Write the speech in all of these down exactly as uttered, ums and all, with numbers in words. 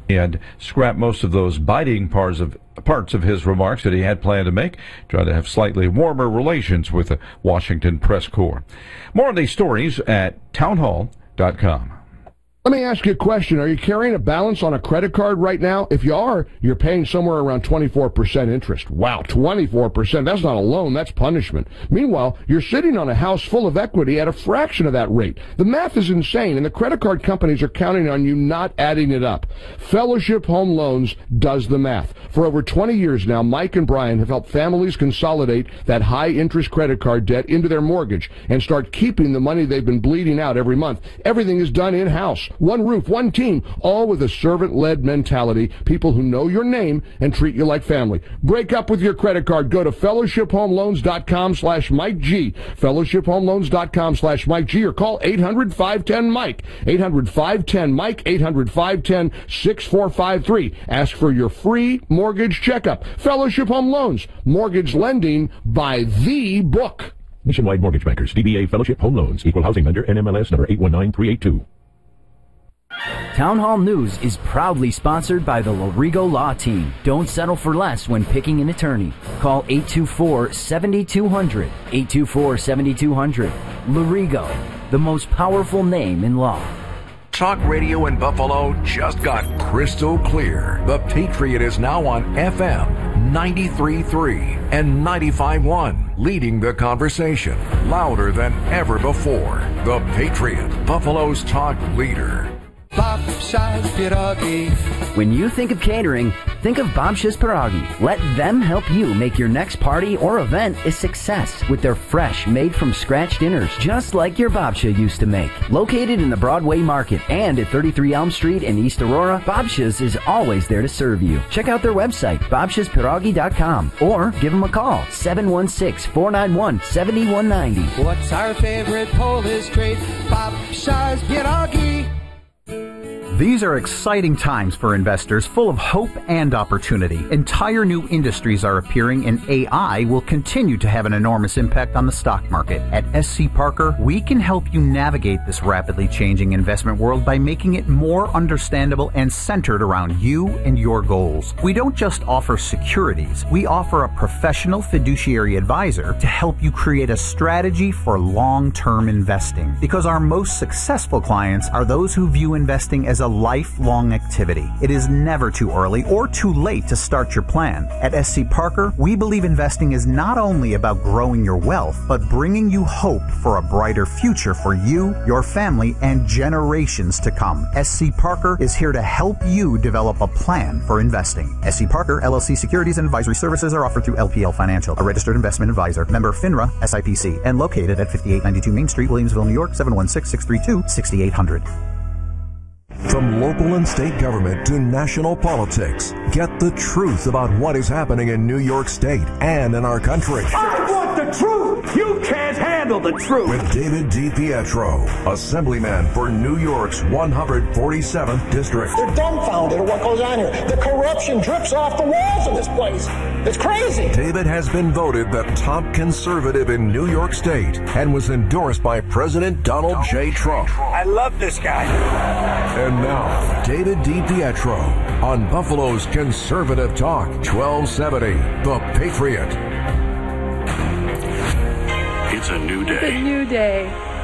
He had scrapped most of those biting parts of parts of his remarks that he had planned to make, trying to have slightly warmer relations with the Washington press corps. More on these stories at townhall dot com. Let me ask you a question. Are you carrying a balance on a credit card right now? If you are, you're paying somewhere around twenty-four percent interest. Wow, twenty-four percent. That's not a loan, that's punishment. Meanwhile, you're sitting on a house full of equity at a fraction of that rate. The math is insane, and the credit card companies are counting on you not adding it up. Fellowship Home Loans does the math. For over twenty years now, Mike and Brian have helped families consolidate that high-interest credit card debt into their mortgage and start keeping the money they've been bleeding out every month. Everything is done in-house. One roof, one team, all with a servant-led mentality, people who know your name and treat you like family. Break up with your credit card. Go to fellowship home loans dot com slash Mike G, fellowship home loans dot com slash Mike G, or call eight hundred, five one zero, Mike, eight hundred, five one zero, Mike, eight hundred, five one zero, six four five three. Ask for your free mortgage checkup. Fellowship Home Loans, mortgage lending by the book. Nationwide Mortgage Bankers, D B A Fellowship Home Loans, Equal Housing Lender, N M L S number eight one nine three eight two. Town Hall News is proudly sponsored by the Lorigo Law Team. Don't settle for less when picking an attorney. Call eight two four, seven two zero zero, eight two four, seven two zero zero. Lorigo, the most powerful name in law. Talk radio in Buffalo just got crystal clear. The Patriot is now on F M ninety-three point three and ninety-five point one, leading the conversation louder than ever before. The Patriot, Buffalo's talk leader. Babcia's Pierogi. When you think of catering, think of Babcia's Pierogi. Let them help you make your next party or event a success with their fresh, made-from-scratch dinners, just like your Babcia used to make. Located in the Broadway Market and at thirty-three Elm Street in East Aurora, Babcia's is always there to serve you. Check out their website, babcias pierogi dot com, or give them a call, seven one six, four nine one, seven one nine zero. What's our favorite Polish treat? Babcia's Pierogi. These are exciting times for investors, full of hope and opportunity. Entire new industries are appearing, and A I will continue to have an enormous impact on the stock market. At S C Parker, we can help you navigate this rapidly changing investment world by making it more understandable and centered around you and your goals. We don't just offer securities. We offer a professional fiduciary advisor to help you create a strategy for long-term investing. Because our most successful clients are those who view investing as a lifelong activity. It is never too early or too late to start your plan. At S C Parker, we believe investing is not only about growing your wealth, but bringing you hope for a brighter future for you, your family, and generations to come. S C Parker is here to help you develop a plan for investing. S C Parker, L L C Securities and Advisory Services are offered through L P L Financial, a registered investment advisor, member FINRA, S I P C, and located at fifty-eight ninety-two Main Street, Williamsville, New York, seven one six, six three two, six eight zero zero. From local and state government to national politics, get the truth about what is happening in New York State and in our country. I want the truth! You can't handle the truth! With David DiPietro, Assemblyman for New York's one hundred forty-seventh District. They're dumbfounded at what goes on here. The corruption drips off the walls of this place. It's crazy. David has been voted the top conservative in New York State and was endorsed by President Donald J. Trump. I love this guy. And now, David DiPietro on Buffalo's Conservative Talk, twelve seventy, The Patriot. It's a new day. It's a new day.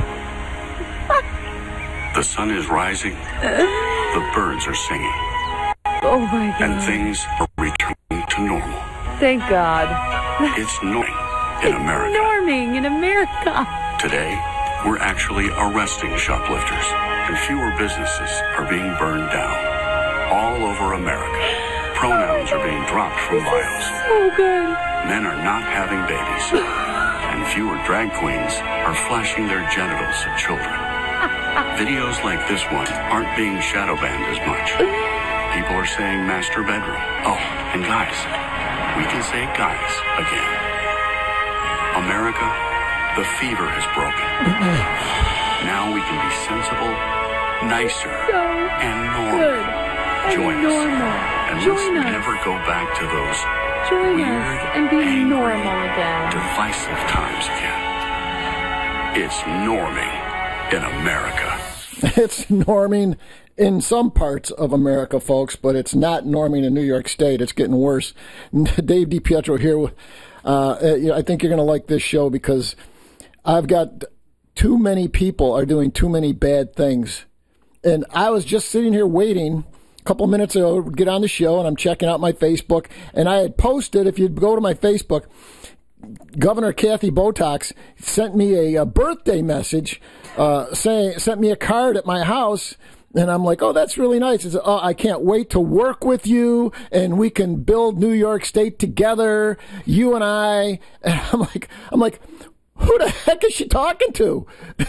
The sun is rising. The birds are singing. Oh, my God. And things are returning to normal. Thank God. It's norming in it's America. norming in America. Today, we're actually arresting shoplifters, and fewer businesses are being burned down. All over America, pronouns are being dropped from bios. So good. Men are not having babies, and fewer drag queens are flashing their genitals at children. Videos like this one aren't being shadow banned as much. People are saying master bedroom. Oh, and guys, we can say guys again. America, the fever is broken. Now we can be sensible, nicer, so and normal. Good. Join and us. Normal. And Join let's us. never go back to those Join weird, us and be angry, normal again. divisive times again. It's norming in America. It's norming in some parts of America, folks, but it's not norming in New York State. It's getting worse. Dave DiPietro here. Uh, I think you're going to like this show because I've got too many people are doing too many bad things. And I was just sitting here waiting a couple minutes ago to get on the show, and I'm checking out my Facebook. And I had posted, if you go to my Facebook, Governor Kathy Botox sent me a, a birthday message, uh, saying, sent me a card at my house. And I'm like, oh, that's really nice. It's, oh, I can't wait to work with you, and we can build New York State together, you and I. And I'm like, I'm like, who the heck is she talking to?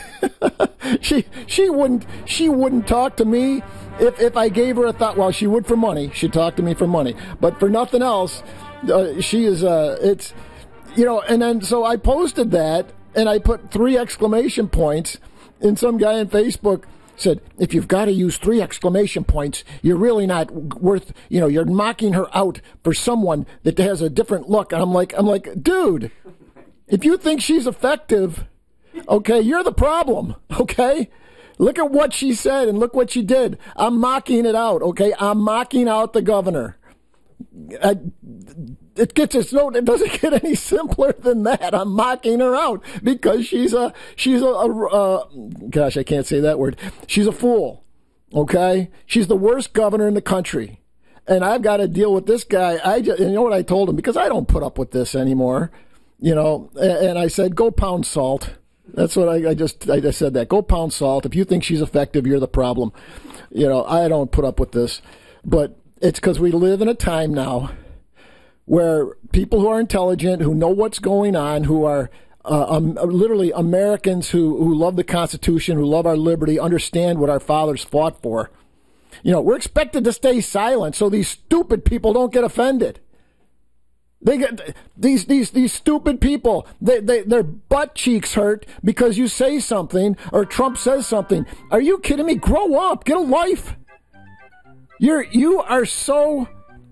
she she wouldn't she wouldn't talk to me if if I gave her a thought. Well, she would for money. She'd talk to me for money, but for nothing else, uh, she is. Uh, it's you know. And then so I posted that, and I put three exclamation points, and some guy on Facebook said, if you've got to use three exclamation points, you're really not worth, you know, you're mocking her out for someone that has a different look. And I'm like, I'm like, dude, if you think she's effective, okay, you're the problem, okay? Look at what she said and look what she did. I'm mocking it out, okay? I'm mocking out the governor. I, it gets it's no it doesn't get any simpler than that. I'm mocking her out because she's a she's a, a uh, gosh, I can't say that word. She's a fool. Okay? She's the worst governor in the country. And I've got to deal with this guy. I just, you know what I told him, because I don't put up with this anymore. You know, and, and I said, go pound salt. That's what I, I just I just said that. Go pound salt. If you think she's effective, you're the problem. You know, I don't put up with this. But it's because we live in a time now where people who are intelligent, who know what's going on, who are uh, um, literally Americans who, who love the Constitution, who love our liberty, understand what our fathers fought for. You know, we're expected to stay silent so these stupid people don't get offended. They get these these these stupid people. They, they their butt cheeks hurt because you say something or Trump says something. Are you kidding me? Grow up, get a life. You're you are so.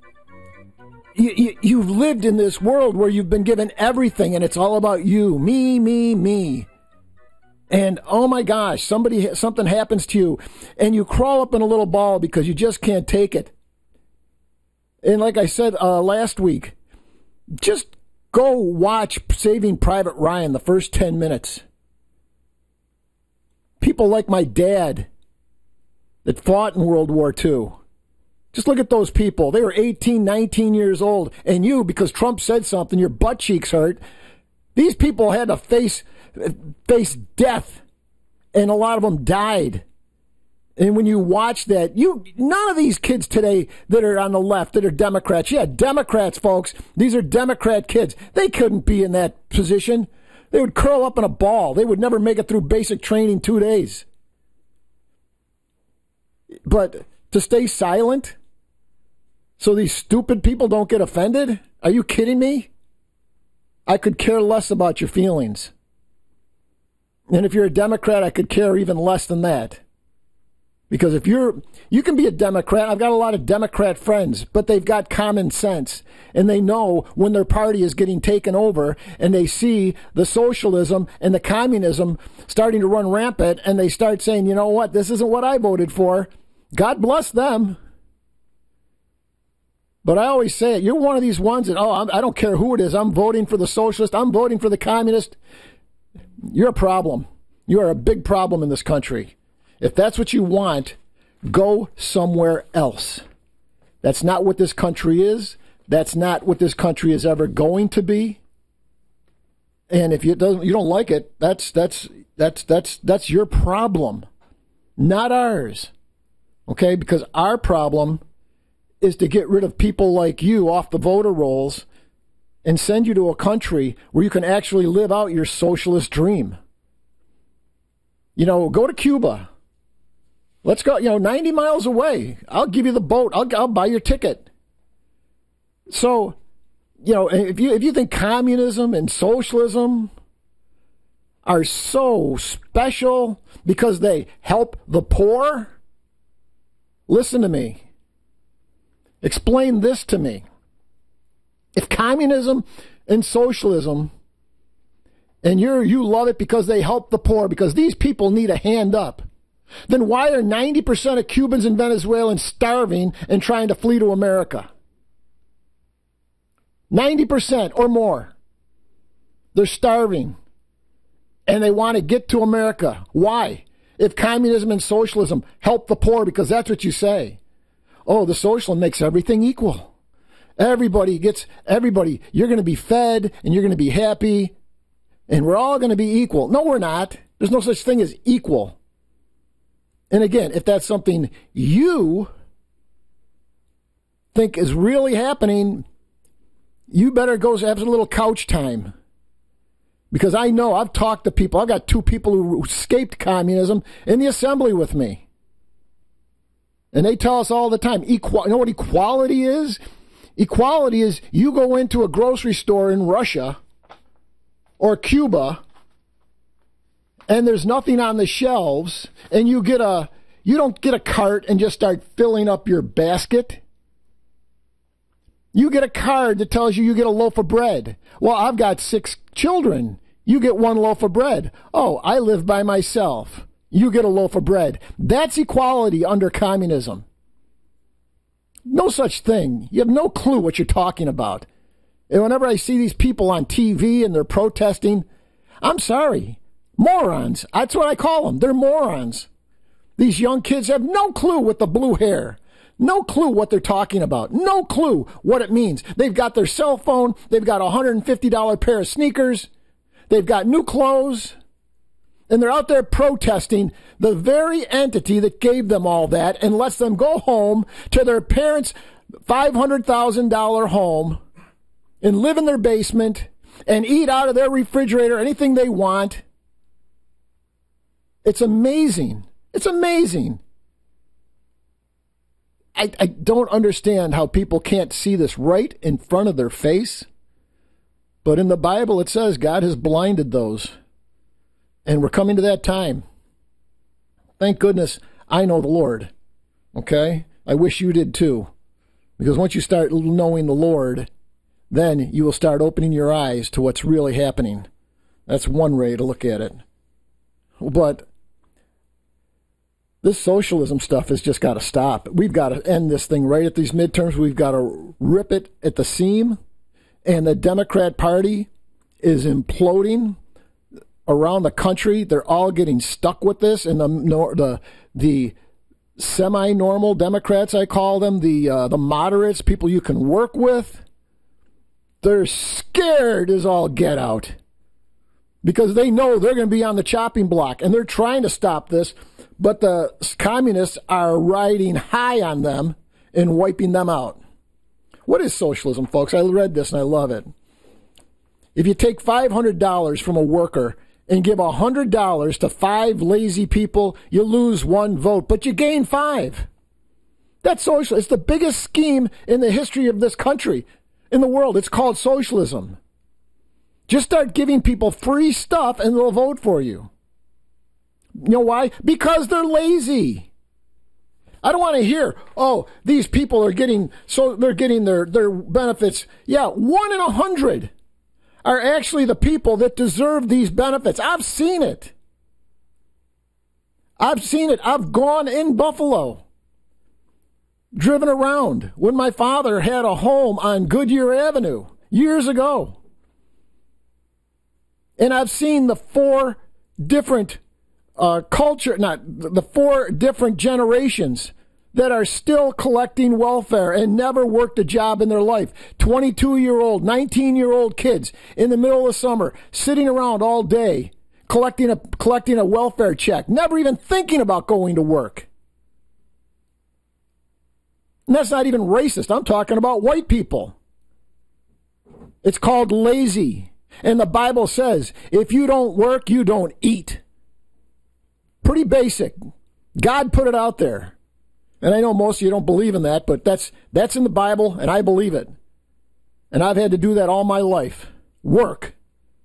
You, you, you've lived in this world where you've been given everything, and it's all about you, me, me, me. And oh my gosh, somebody something happens to you, and you crawl up in a little ball because you just can't take it. And like I said uh, last week, just go watch Saving Private Ryan the first ten minutes. People like my dad that fought in World War Two. Just look at those people. They were eighteen, nineteen years old. And you, because Trump said something, your butt cheeks hurt. These people had to face, face death. And a lot of them died. And when you watch that, you none of these kids today that are on the left, that are Democrats. Yeah, Democrats, folks. These are Democrat kids. They couldn't be in that position. They would curl up in a ball. They would never make it through basic training two days. But to stay silent so these stupid people don't get offended? Are you kidding me? I could care less about your feelings. And if you're a Democrat, I could care even less than that. Because if you're, you can be a Democrat. I've got a lot of Democrat friends, but they've got common sense. And they know when their party is getting taken over and they see the socialism and the communism starting to run rampant and they start saying, you know what, this isn't what I voted for. God bless them. But I always say it, you're one of these ones that, oh, I'm, I don't care who it is. I'm voting for the socialist. I'm voting for the communist. You're a problem. You are a big problem in this country. If that's what you want, go somewhere else. That's not what this country is. That's not what this country is ever going to be. And if you don't, you don't like it, that's that's that's that's that's your problem, not ours. Okay? Because our problem is to get rid of people like you off the voter rolls and send you to a country where you can actually live out your socialist dream. You know, go to Cuba. Let's go, you know, ninety miles away. I'll give you the boat. I'll, I'll buy your ticket. So, you know, if you if you think communism and socialism are so special because they help the poor, listen to me. Explain this to me. If communism and socialism, and you're you love it because they help the poor, because these people need a hand up. then why are ninety percent of Cubans and Venezuelans starving and trying to flee to America? ninety percent or more. They're starving. And they want to get to America. Why? If communism and socialism help the poor, because that's what you say. Oh, the socialism makes everything equal. Everybody gets, everybody, you're going to be fed and you're going to be happy and we're all going to be equal. No, we're not. There's no such thing as equal. And again, if that's something you think is really happening, you better go have a little couch time. Because I know, I've talked to people, I've got two people who escaped communism in the assembly with me. And they tell us all the time, equal, you know what equality is? Equality is you go into a grocery store in Russia or Cuba and there's nothing on the shelves and you get a, you don't get a cart and just start filling up your basket. You get a card that tells you you get a loaf of bread. Well, I've got six children. You get one loaf of bread. Oh, I live by myself. You get a loaf of bread. That's equality under communism. No such thing. You have no clue what you're talking about. And whenever I see these people on T V and they're protesting, I'm sorry. Morons. That's what I call them. They're morons. These young kids have no clue with the blue hair. No clue what they're talking about. No clue what it means. They've got their cell phone. They've got a one hundred fifty dollars pair of sneakers. They've got new clothes. And they're out there protesting the very entity that gave them all that and lets them go home to their parents' five hundred thousand dollars home and live in their basement and eat out of their refrigerator anything they want. It's amazing. It's amazing. I, I don't understand how people can't see this right in front of their face. But in the Bible, it says God has blinded those. And we're coming to that time. Thank goodness I know the Lord. Okay? I wish you did too. Because once you start knowing the Lord, then you will start opening your eyes to what's really happening. That's one way to look at it. But this socialism stuff has just got to stop. We've got to end this thing right at these midterms. We've got to rip it at the seam. And the Democrat Party is imploding around the country. They're all getting stuck with this. And the the, the semi-normal Democrats, I call them, the uh, the moderates, people you can work with, they're scared as all get out. Because they know they're going to be on the chopping block. And they're trying to stop this. But the communists are riding high on them and wiping them out. What is socialism, folks? I read this and I love it. If you take five hundred dollars from a worker and give one hundred dollars to five lazy people, you lose one vote, but you gain five. That's socialism. It's the biggest scheme in the history of this country, in the world. It's called socialism. Just start giving people free stuff and they'll vote for you. You know why? Because they're lazy. I don't want to hear, oh, these people are getting, so they're getting their, their benefits. Yeah, one in a hundred are actually the people that deserve these benefits. I've seen it. I've seen it. I've gone in Buffalo, driven around when my father had a home on Goodyear Avenue years ago. And I've seen the four different Uh, culture, not the four different generations that are still collecting welfare and never worked a job in their life. twenty-two-year-old, nineteen-year-old kids in the middle of the summer sitting around all day collecting a collecting a welfare check, never even thinking about going to work. And that's not even racist. I'm talking about white people. It's called lazy. And the Bible says, if you don't work, you don't eat. Pretty basic. God put it out there. And I know most of you don't believe in that, but that's that's in the Bible, and I believe it. And I've had to do that all my life. Work.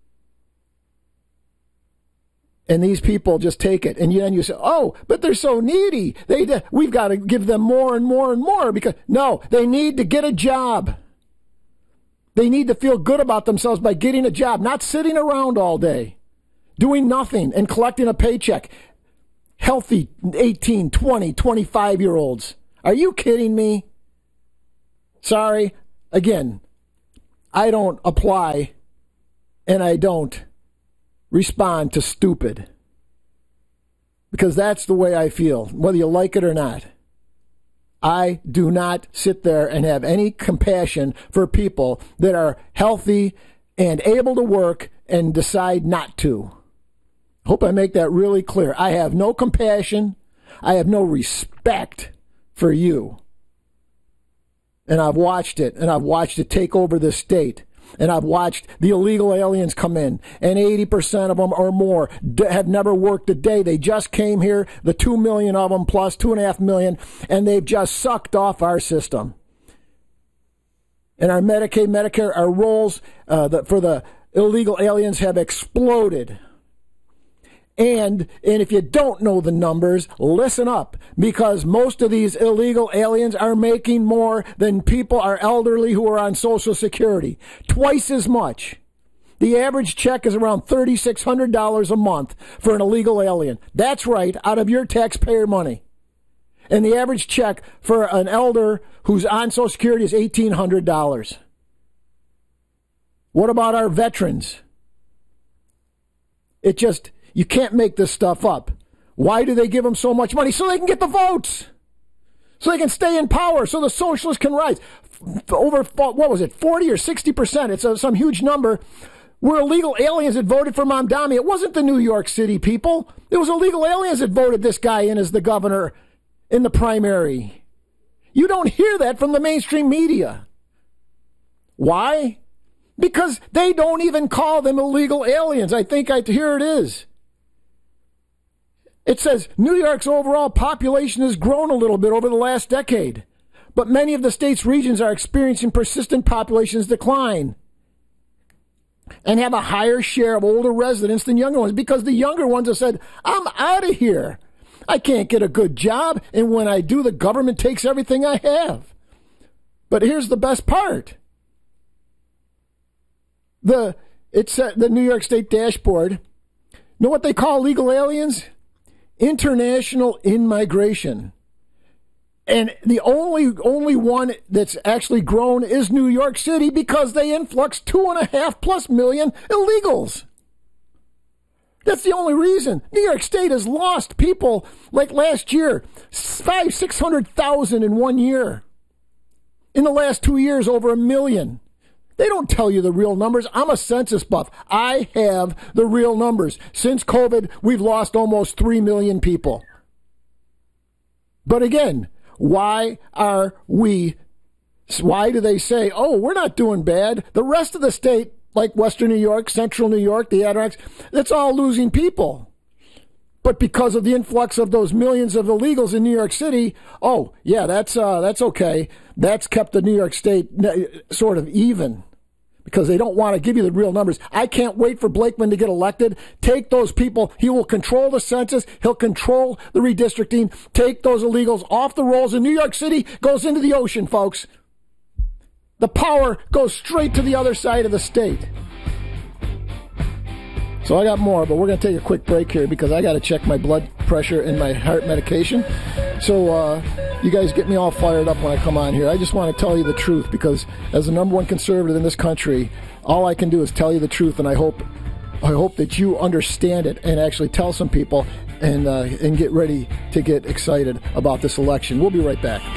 And these people just take it. And then you say, oh, but they're so needy. They We've got to give them more and more and more. Because no, they need to get a job. They need to feel good about themselves by getting a job, not sitting around all day, doing nothing and collecting a paycheck. healthy eighteen, twenty, twenty-five-year-olds. Are you kidding me? Sorry. Again, I don't apply and I don't respond to stupid. Because that's the way I feel, whether you like it or not. I do not sit there and have any compassion for people that are healthy and able to work and decide not to. Hope I make that really clear. I have no compassion. I have no respect for you. And I've watched it, and I've watched it take over this state. And I've watched the illegal aliens come in, and eighty percent of them or more d- have never worked a day. They just came here, the two million of them plus two and a half million, and they've just sucked off our system. And our Medicaid, Medicare, our rolls uh, the, for the illegal aliens have exploded. And, and if you don't know the numbers, listen up, because most of these illegal aliens are making more than people are elderly who are on Social Security. Twice as much. The average check is around three thousand six hundred dollars a month for an illegal alien. That's right, out of your taxpayer money. And the average check for an elder who's on Social Security is eighteen hundred dollars. What about our veterans? It just... You can't make this stuff up. Why do they give them so much money? So they can get the votes. So they can stay in power. So the socialists can rise. Over, what was it, forty or sixty percent? It's a, some huge number. Were illegal aliens that voted for Mamdani. It wasn't the New York City people. It was illegal aliens that voted this guy in as the governor in the primary. You don't hear that from the mainstream media. Why? Because they don't even call them illegal aliens. I think I, here it is. It says New York's overall population has grown a little bit over the last decade, but many of the state's regions are experiencing persistent populations decline and have a higher share of older residents than younger ones because the younger ones have said, I'm out of here. I can't get a good job, and when I do, the government takes everything I have. But here's the best part. The it's uh, the New York State dashboard. Know what they call legal aliens? International in-migration. And the only only one that's actually grown is New York City because they influx two and a half plus million illegals. That's the only reason. New York State has lost people like last year, five, six hundred thousand in one year. In the last two years, over a million. They don't tell you the real numbers. I'm a census buff. I have the real numbers. Since COVID, we've lost almost three million people. But again, why are we, why do they say, oh, we're not doing bad? The rest of the state, like Western New York, Central New York, the Adirondacks, that's all losing people. But because of the influx of those millions of illegals in New York City, oh, yeah, that's uh, that's okay. That's kept the New York State sort of even because they don't want to give you the real numbers. I can't wait for Blakeman to get elected. Take those people. He will control the census. He'll control the redistricting. Take those illegals off the rolls. And New York City goes into the ocean, folks. The power goes straight to the other side of the state. So I got more, but we're going to take a quick break here because I got to check my blood pressure and my heart medication. So uh, you guys get me all fired up when I come on here. I just want to tell you the truth because as the number one conservative in this country, all I can do is tell you the truth, and I hope I hope that you understand it and actually tell some people and uh, and get ready to get excited about this election. We'll be right back.